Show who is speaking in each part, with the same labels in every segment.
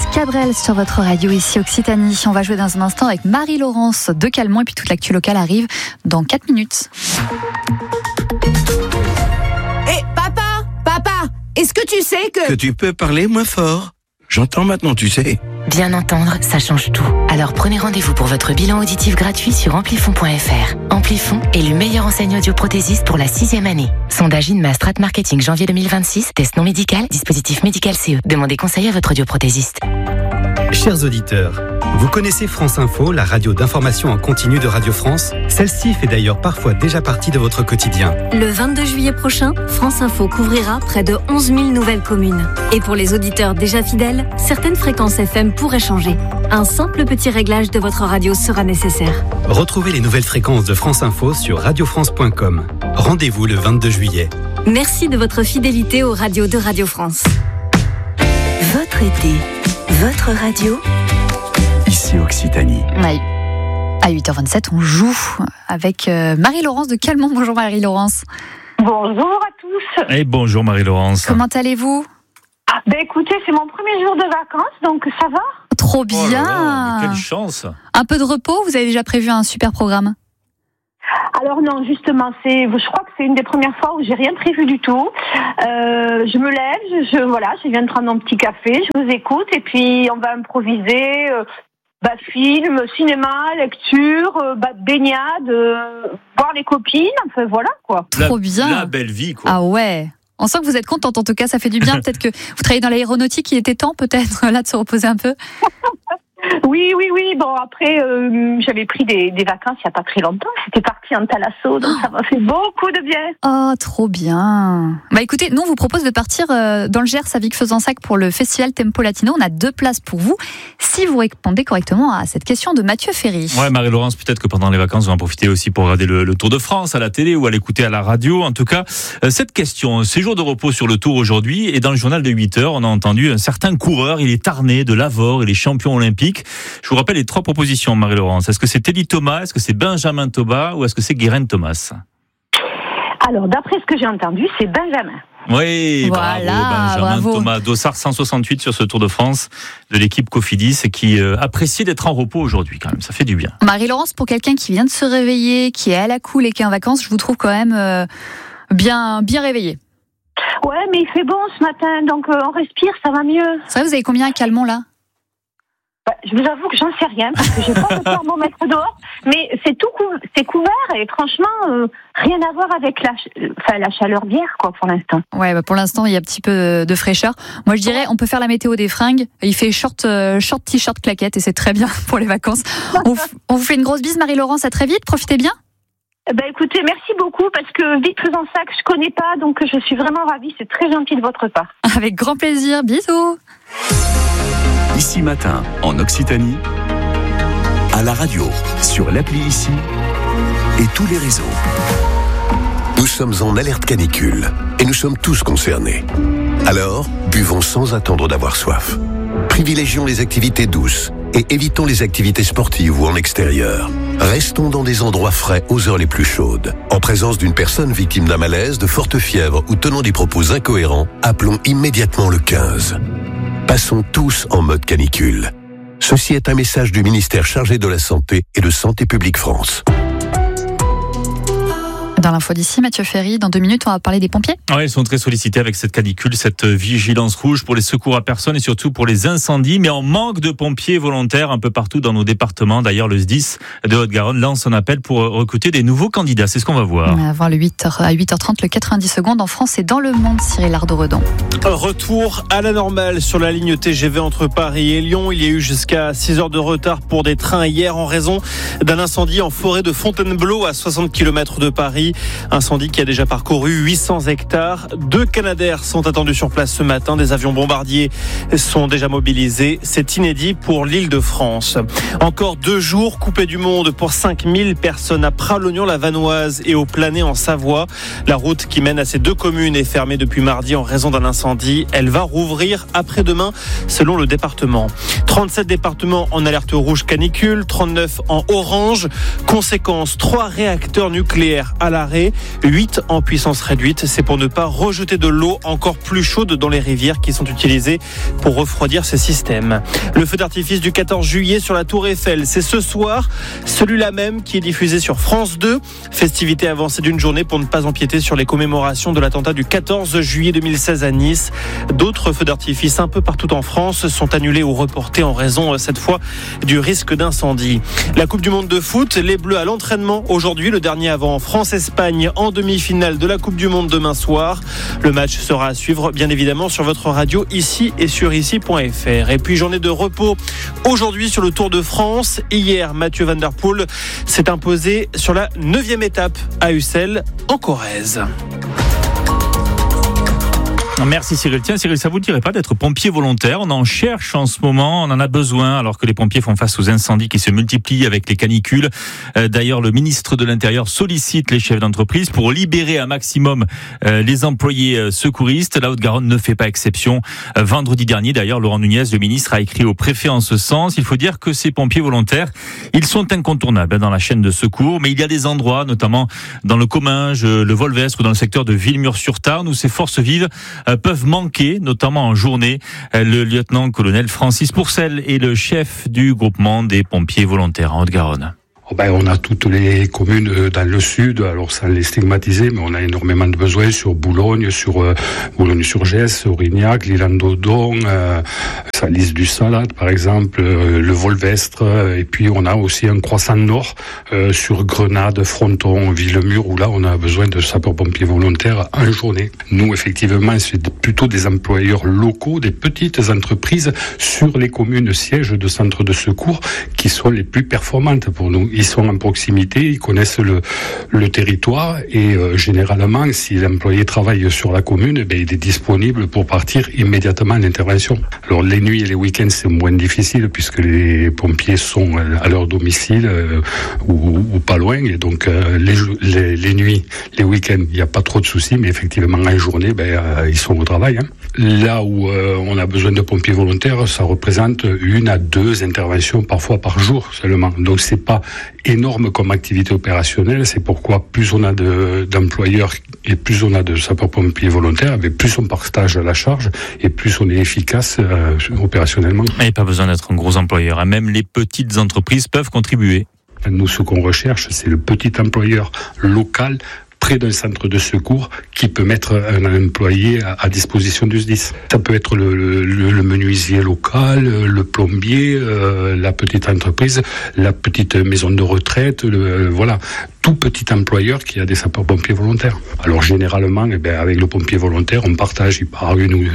Speaker 1: Cabrel sur votre radio ici Occitanie. On va jouer dans un instant avec Marie-Laurence de Calmont et puis toute l'actu locale arrive dans 4 minutes.
Speaker 2: Hé, papa, est-ce que tu sais que
Speaker 3: tu peux parler moins fort? J'entends maintenant, tu sais.
Speaker 4: Bien entendre, ça change tout. Alors prenez rendez-vous pour votre bilan auditif gratuit sur amplifon.fr. Amplifon est le meilleur enseigne audioprothésiste pour la 6e année. Sondage INMA Strat Marketing janvier 2026. Test non médical, dispositif médical CE. Demandez conseil à votre audioprothésiste.
Speaker 5: Chers auditeurs, vous connaissez France Info, la radio d'information en continu de Radio France? Celle-ci fait d'ailleurs parfois déjà partie de votre quotidien.
Speaker 6: Le 22 juillet prochain, France Info couvrira près de 11 000 nouvelles communes. Et pour les auditeurs déjà fidèles, certaines fréquences FM pourraient changer. Un simple petit réglage de votre radio sera nécessaire.
Speaker 5: Retrouvez les nouvelles fréquences de France Info sur radiofrance.com. Rendez-vous le 22 juillet.
Speaker 6: Merci de votre fidélité aux radios de Radio France.
Speaker 4: Votre été, votre radio,
Speaker 7: ici Occitanie.
Speaker 1: Oui. À 8h27, on joue avec Marie-Laurence de Calmont. Bonjour Marie-Laurence.
Speaker 8: Bonjour à tous.
Speaker 9: Et bonjour Marie-Laurence.
Speaker 1: Comment allez-vous?
Speaker 8: Écoutez, c'est mon premier jour de vacances, donc ça va?
Speaker 1: Trop bien.
Speaker 9: Oh là là, quelle chance.
Speaker 1: Un peu de repos, vous avez déjà prévu un super programme?
Speaker 8: Alors non, justement, je crois que c'est une des premières fois où j'ai rien prévu du tout. Je me lève, je viens de prendre mon petit café, je vous écoute et puis on va improviser. Film, cinéma, lecture, baignade, voir les copines, enfin voilà quoi.
Speaker 1: Trop bien.
Speaker 9: La belle vie quoi.
Speaker 1: Ah ouais. On sent que vous êtes contente, en tout cas, ça fait du bien. Peut-être que vous travaillez dans l'aéronautique, il était temps peut-être là de se reposer un peu.
Speaker 8: Oui. Bon, après, j'avais pris des vacances il n'y a pas très longtemps. C'était parti en Thalasso, donc ça m'a fait beaucoup de bien.
Speaker 1: Oh, trop bien. Écoutez, nous, on vous propose de partir dans le Gers à Vic-Fezensac pour le festival Tempo Latino. On a 2 places pour vous, si vous répondez correctement à cette question de Mathieu Ferry.
Speaker 9: Ouais, Marie-Laurence, peut-être que pendant les vacances, vous en profitez aussi pour regarder le Tour de France à la télé ou à l'écouter à la radio. En tout cas, cette question, séjour de repos sur le Tour aujourd'hui, et dans le journal de 8h, on a entendu un certain coureur, il est Tarnais de Lavore, il est champion olympique. Je vous rappelle les 3 propositions, Marie-Laurence. Est-ce que c'est Teddy Thomas, est-ce que c'est Benjamin Toba ou est-ce que c'est Guérin Thomas?
Speaker 8: Alors, d'après ce que j'ai entendu, c'est Benjamin.
Speaker 9: Oui,
Speaker 1: voilà,
Speaker 9: bravo. Thomas Dossard 168 sur ce Tour de France de l'équipe Cofidis et qui apprécie d'être en repos aujourd'hui quand même, ça fait du bien.
Speaker 1: Marie-Laurence, pour quelqu'un qui vient de se réveiller, qui est à la cool et qui est en vacances, je vous trouve quand même bien réveillé.
Speaker 8: Ouais, mais il fait bon ce matin, donc on respire, ça va mieux.
Speaker 1: C'est vrai, vous avez combien à Calmont là?
Speaker 8: Je vous avoue que j'en sais rien parce que j'ai pas de thermomètre dehors, mais c'est couvert et franchement rien à voir avec la chaleur d'hier quoi pour l'instant.
Speaker 1: Ouais, pour l'instant il y a un petit peu de fraîcheur. Moi je dirais on peut faire la météo des fringues. Il fait short t-shirt claquette et c'est très bien pour les vacances. On vous fait une grosse bise Marie-Laurence, à très vite, profitez bien.
Speaker 8: Écoutez, merci beaucoup parce que Vic-Fezensac je connais pas donc je suis vraiment ravie, c'est très gentil de votre part.
Speaker 1: Avec grand plaisir, bisous.
Speaker 7: Ici Matin, en Occitanie, à la radio, sur l'appli Ici et tous les réseaux.
Speaker 10: Nous sommes en alerte canicule et nous sommes tous concernés. Alors, buvons sans attendre d'avoir soif. Privilégions les activités douces et évitons les activités sportives ou en extérieur. Restons dans des endroits frais aux heures les plus chaudes. En présence d'une personne victime d'un malaise, de forte fièvre ou tenant des propos incohérents, appelons immédiatement le 15. Passons tous en mode canicule. Ceci est un message du ministère chargé de la Santé et de Santé publique France.
Speaker 1: Dans l'info d'ici, Mathieu Ferry, dans 2 minutes, on va parler des pompiers.
Speaker 9: Oui, ils sont très sollicités avec cette canicule, cette vigilance rouge pour les secours à personne et surtout pour les incendies. Mais on manque de pompiers volontaires un peu partout dans nos départements. D'ailleurs, le SDIS de Haute-Garonne lance un appel pour recruter des nouveaux candidats. C'est ce qu'on va voir.
Speaker 1: On va voir à 8h30, le 90 secondes en France et dans le monde, Cyril Ardo-Redon.
Speaker 11: Retour à la normale sur la ligne TGV entre Paris et Lyon. Il y a eu jusqu'à 6 heures de retard pour des trains hier en raison d'un incendie en forêt de Fontainebleau à 60 km de Paris. Incendie qui a déjà parcouru 800 hectares. 2 Canadair sont attendus sur place ce matin. Des avions bombardiers sont déjà mobilisés. C'est inédit pour l'Île-de-France. Encore 2 jours coupés du monde pour 5000 personnes à Pralognan-la-Vanoise et au Planay en Savoie. La route qui mène à ces 2 communes est fermée depuis mardi en raison d'un incendie. Elle va rouvrir après-demain selon le département. 37 départements en alerte rouge canicule, 39 en orange. Conséquence, 3 réacteurs nucléaires à la l'arrêt, 8 en puissance réduite. C'est pour ne pas rejeter de l'eau encore plus chaude dans les rivières qui sont utilisées pour refroidir ces systèmes. Le feu d'artifice du 14 juillet sur la Tour Eiffel, c'est ce soir, celui-là même qui est diffusé sur France 2. Festivité avancée d'une journée pour ne pas empiéter sur les commémorations de l'attentat du 14 juillet 2016 à Nice. D'autres feux d'artifice un peu partout en France sont annulés ou reportés en raison, cette fois, du risque d'incendie. La Coupe du Monde de foot, les Bleus à l'entraînement aujourd'hui, le dernier avant France-Espagne en demi-finale de la Coupe du Monde demain soir. Le match sera à suivre, bien évidemment, sur votre radio ici et sur ici.fr. Et puis journée de repos aujourd'hui sur le Tour de France. Hier, Mathieu Van Der Poel s'est imposé sur la 9e étape à Ussel en Corrèze.
Speaker 9: Merci Cyril. Tiens Cyril, ça vous dirait pas d'être pompier volontaire ? On en cherche en ce moment, on en a besoin alors que les pompiers font face aux incendies qui se multiplient avec les canicules. D'ailleurs, le ministre de l'Intérieur sollicite les chefs d'entreprise pour libérer un maximum les employés secouristes. La Haute-Garonne ne fait pas exception. Vendredi dernier, d'ailleurs, Laurent Nunez, le ministre, a écrit au préfet en ce sens. Il faut dire que ces pompiers volontaires, ils sont incontournables dans la chaîne de secours, mais il y a des endroits, notamment dans le Comminges, le Volvestre ou dans le secteur de Villemur-sur-Tarn, où ces forces vives peuvent manquer, notamment en journée. Le lieutenant-colonel Francis Pourcel est le chef du groupement des pompiers volontaires en Haute-Garonne.
Speaker 12: On a toutes les communes dans le sud, alors sans les stigmatiser, mais on a énormément de besoins sur Boulogne, sur Boulogne-sur-Gesse, Aurignac, l'Île-en-Dodon, Salis du Salade par exemple, le Volvestre, et puis on a aussi un croissant nord sur Grenade, Fronton, Villemur, où là on a besoin de sapeurs-pompiers volontaires en journée. Nous effectivement c'est plutôt des employeurs locaux, des petites entreprises sur les communes sièges de centres de secours qui sont les plus performantes pour nous. Ils sont en proximité, ils connaissent le territoire et généralement, si l'employé travaille sur la commune, il est disponible pour partir immédiatement à l'intervention. Alors les nuits et les week-ends, c'est moins difficile puisque les pompiers sont à leur domicile ou pas loin. Et donc les nuits, les week-ends, il n'y a pas trop de soucis, mais effectivement en journée, ils sont au travail. Là où on a besoin de pompiers volontaires, ça représente 1 à 2 interventions parfois par jour seulement. Donc c'est pas énorme comme activité opérationnelle, c'est pourquoi plus on a d'employeurs et plus on a de sapeurs-pompiers volontaires, plus on partage la charge et plus on est efficace opérationnellement.
Speaker 9: Et pas besoin d'être un gros employeur, même les petites entreprises peuvent contribuer.
Speaker 12: Nous, ce qu'on recherche, c'est le petit employeur local près d'un centre de secours qui peut mettre un employé à disposition du SDIS. Ça peut être le menuisier local, le plombier, la petite entreprise, la petite maison de retraite, voilà. Tout petit employeur qui a des sapeurs-pompiers volontaires. Alors généralement, avec le pompier volontaire, on partage, il part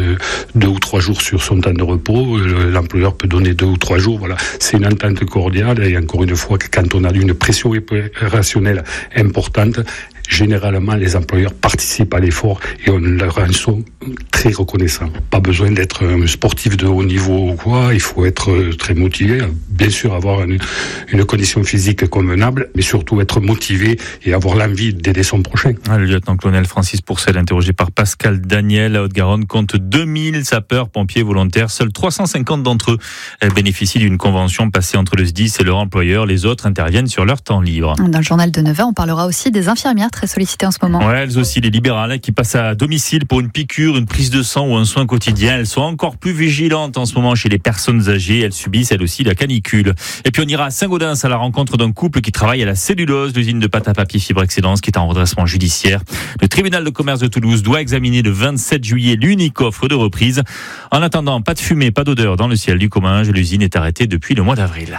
Speaker 12: 2 ou 3 jours sur son temps de repos, l'employeur peut donner 2 ou 3 jours, voilà. C'est une entente cordiale et encore une fois, quand on a une pression opérationnelle importante, généralement, les employeurs participent à l'effort et on leur en sont très reconnaissants. Pas besoin d'être un sportif de haut niveau ou quoi, il faut être très motivé, bien sûr avoir une condition physique convenable, mais surtout être motivé et avoir l'envie d'aider son prochain.
Speaker 9: Le lieutenant-colonel Francis Pourcel, interrogé par Pascal Daniel. La Haute-Garonne compte 2000 sapeurs-pompiers volontaires. Seuls 350 d'entre eux bénéficient d'une convention passée entre le SDIS et leur employeur. Les autres interviennent sur leur temps libre.
Speaker 1: Dans le journal de 9h, on parlera aussi des infirmières très sollicitées en ce moment.
Speaker 9: Ouais, elles aussi, les libérales qui passent à domicile pour une piqûre, une prise de sang ou un soin quotidien. Elles sont encore plus vigilantes en ce moment chez les personnes âgées. Elles subissent elles aussi la canicule. Et puis on ira à Saint-Gaudens à la rencontre d'un couple qui travaille à la cellulose, l'usine de pâte à papier Fibre Excellence qui est en redressement judiciaire. Le tribunal de commerce de Toulouse doit examiner le 27 juillet l'unique offre de reprise. En attendant, pas de fumée, pas d'odeur dans le ciel du Comminges. L'usine est arrêtée depuis le mois d'avril.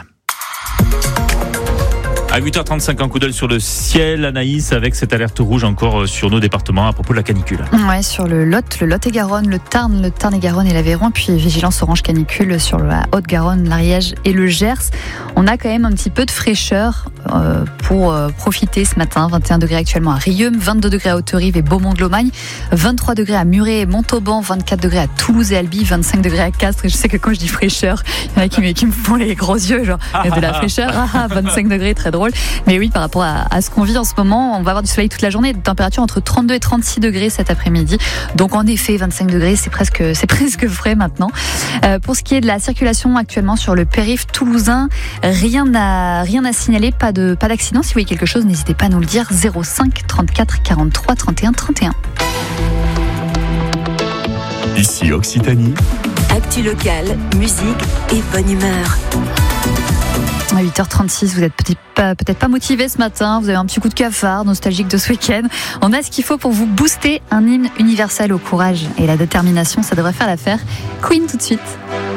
Speaker 9: À 8h35, un coup d'œil sur le ciel, Anaïs, avec cette alerte rouge encore sur nos départements à propos de la canicule.
Speaker 1: Ouais, sur le Lot-et-Garonne, le Tarn-et-Garonne et l'Aveyron, puis vigilance orange canicule sur la Haute-Garonne, l'Ariège et le Gers. On a quand même un petit peu de fraîcheur pour profiter ce matin. 21 degrés actuellement à Rieux, 22 degrés à Haute-Rive et Beaumont-de-Lomagne, 23 degrés à Muret et Montauban, 24 degrés à Toulouse et Albi, 25 degrés à Castres. Et je sais que quand je dis fraîcheur, il y en a qui me font les gros yeux, genre de la fraîcheur, 25 degrés, très drôle. Mais oui, par rapport à ce qu'on vit en ce moment, on va avoir du soleil toute la journée, des températures entre 32 et 36 degrés cet après-midi. Donc en effet, 25 degrés, c'est presque frais maintenant. Pour ce qui est de la circulation actuellement sur le périph' toulousain, rien à signaler, pas de pas d'accident. Si vous voyez quelque chose, n'hésitez pas à nous le dire. 05 34 43 31 31.
Speaker 7: Ici Occitanie.
Speaker 13: Actu locale, musique et bonne humeur.
Speaker 1: À 8h36, vous êtes peut-être pas motivé ce matin, vous avez un petit coup de cafard nostalgique de ce week-end. On a ce qu'il faut pour vous booster, un hymne universel au courage et la détermination, ça devrait faire l'affaire. Queen tout de suite.